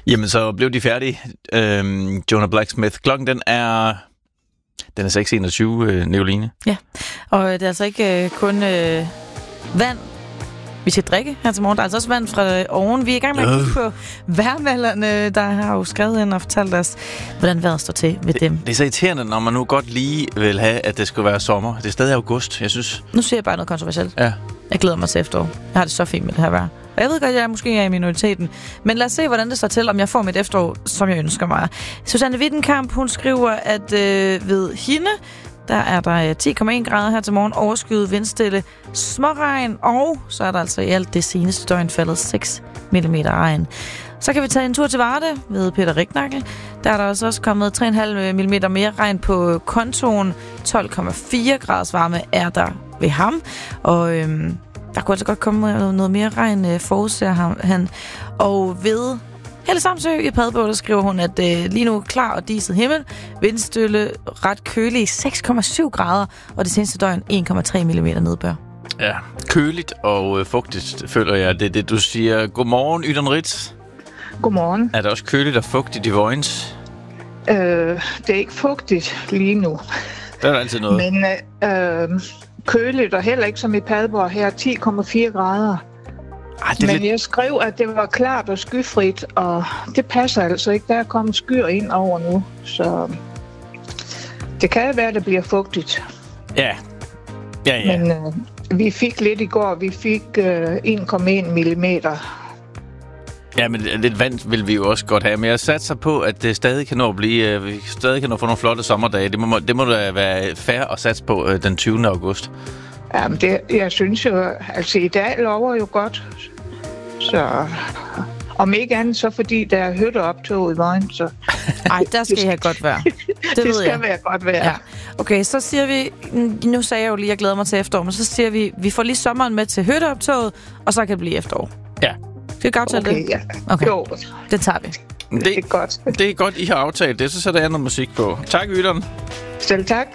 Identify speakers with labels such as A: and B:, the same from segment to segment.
A: Jamen, så blev de færdige. Jonah Blacksmith. Klokken, den er 6:21, Nicoline.
B: Ja, og det er altså ikke kun vand, vi skal drikke her til morgen. Der er altså også vand fra oven. Vi er i gang med at kigge på vejrmelderne, der har jo skrevet ind og fortalt os, hvordan vejret står til ved dem.
A: Det er så irriterende, når man nu godt lige vil have, at det skulle være sommer. Det er stadig august, jeg synes.
B: Nu siger jeg bare noget kontroversielt.
A: Ja.
B: Jeg glæder mig til efterår. Jeg har det så fint med det her vejr. Og jeg ved godt, at jeg måske er i minoriteten. Men lad os se, hvordan det står til, om jeg får mit efterår, som jeg ønsker mig. Susanne Wittenkamp, hun skriver, at ved hende, der er der 10,1 grader her til morgen, overskyet, vindstille, småregn, og så er der altså i alt det seneste døgn faldet 6 mm regn. Så kan vi tage en tur til Varde ved Peter Ricknagel. Der er der også kommet 3,5 mm mere regn på kontoen. 12,4 graders varme er der ved ham. Og der kunne altså godt komme noget mere regn, forudser han. Og ved Helle Samsø i Padborg, der skriver hun, at lige nu klar og diset himmel, vindstille, ret kølig, 6,7 grader, og det seneste døgn 1,3 mm nedbør.
A: Ja, køligt og fugtigt, føler jeg. Det er det, du siger. Godmorgen, Ytteren Ritz.
C: Godmorgen.
A: Er det også køligt og fugtigt i Vojens?
C: Det er ikke fugtigt lige nu.
A: Der er der altid noget.
C: Men køligt, og heller ikke som i Padborg her, 10,4 grader. Men jeg skrev, at det var klart og skyfrit, og det passer altså ikke. Der er kommet skyer ind over nu, så det kan være, at det bliver fugtigt.
A: Ja.
C: Men vi fik lidt i går. Vi fik 1,1 millimeter.
A: Ja, men lidt vand vil vi jo også godt have. Men jeg satser på, at det stadig kan nå at blive... vi stadig kan nå at få nogle flotte sommerdage. Det må da være fair at satse på den 20. august.
C: Jamen, jeg synes jo... Altså, i dag lover jo godt. Så... Om ikke andet, så fordi der er hytteoptog i vejen, så...
B: Ej, der skal jeg have godt være. Det ved
C: skal
B: jeg.
C: være godt være.
B: Ja. Okay, så siger vi... Nu sagde jeg jo lige, at jeg glæder mig til efterår, men så siger vi får lige sommeren med til hytteoptoget, og så kan det blive efterår.
A: Ja.
B: Skal vi aftale det?
C: Ja.
B: Okay,
C: jo.
B: det tager vi.
C: Det er godt.
A: Det er godt, I har aftalt det, så sætter jeg noget musik på. Tak, Ytteren.
C: Selv tak.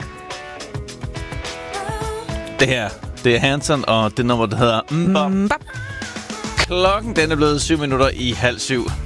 A: Det her, det er Hanson, og det nummer, der hedder Mbop. Klokken, den er blevet 7:07.